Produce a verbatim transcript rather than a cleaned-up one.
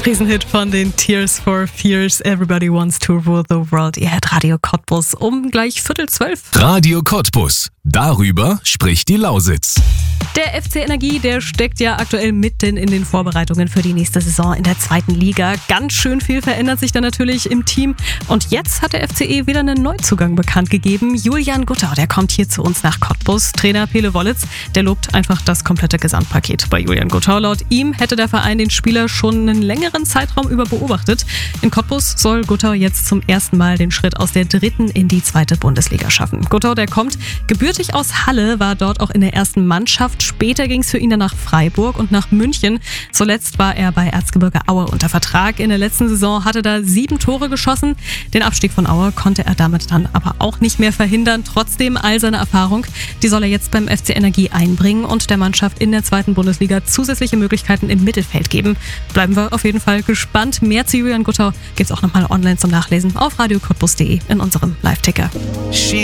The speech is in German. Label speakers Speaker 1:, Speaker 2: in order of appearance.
Speaker 1: Riesenhit von den Tears for Fears, Everybody Wants to Rule the World. Ihr hört Radio Cottbus um gleich Viertel zwölf.
Speaker 2: Radio Cottbus. Darüber spricht die Lausitz.
Speaker 1: Der F C Energie, der steckt ja aktuell mitten in den Vorbereitungen für die nächste Saison in der zweiten Liga. Ganz schön viel verändert sich da natürlich im Team. Und jetzt hat der F C E wieder einen Neuzugang bekannt gegeben. Julian Guttau, der kommt hier zu uns nach Cottbus. Trainer Pele Wollitz, der lobt einfach das komplette Gesamtpaket bei Julian Guttau. Laut ihm hätte der Verein den Spieler schon einen längeren Zeitraum über beobachtet. In Cottbus soll Guttau jetzt zum ersten Mal den Schritt aus der dritten in die zweite Bundesliga schaffen. Guttau, der kommt gebürtig aus Halle, war dort auch in der ersten Mannschaft. Später ging es für ihn dann nach Freiburg und nach München. Zuletzt war er bei Erzgebirge Aue unter Vertrag. In der letzten Saison hatte er da sieben Tore geschossen. Den Abstieg von Aue konnte er damit dann aber auch nicht mehr verhindern. Trotzdem all seine Erfahrung, die soll er jetzt beim F C Energie einbringen und der Mannschaft in der zweiten Bundesliga zusätzliche Möglichkeiten im Mittelfeld geben. Bleiben wir auf jeden Fall gespannt. Mehr zu Julian Guttau gibt's auch nochmal online zum Nachlesen auf radio cottbus punkt de in unserem Live-Ticker.